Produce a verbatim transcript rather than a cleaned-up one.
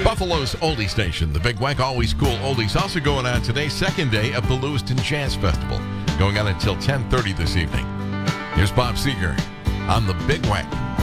Buffalo's oldie station, the Big Wack, always cool oldies. Also going on today, second day of the Lewiston Jazz Festival, going on until ten thirty this evening. Here's Bob Seger on the Big Wack.